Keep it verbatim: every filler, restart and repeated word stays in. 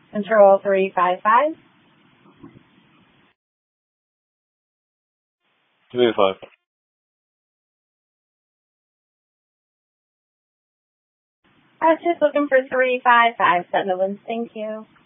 Control three five five. three five. I was just looking for three five five Sunderland. Thank you.